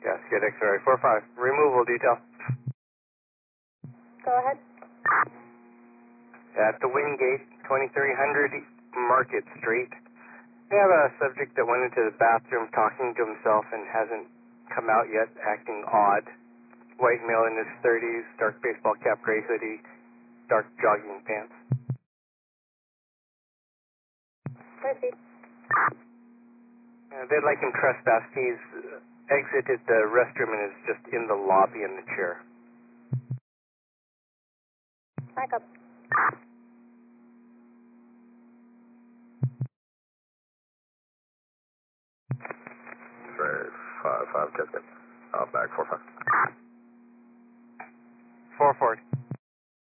Yes, get X-ray 45. Removal detail. Go ahead. At the Wingate, 2300 Market Street. We have a subject that went into the bathroom talking to himself and hasn't come out yet, acting odd. White male in his 30s, dark baseball cap, gray hoodie, dark jogging pants. Proceed. They'd like him trespassed. He's exited the restroom and is just in the lobby in the chair. Back up. X-ray 55, catch it. Back 45. 440.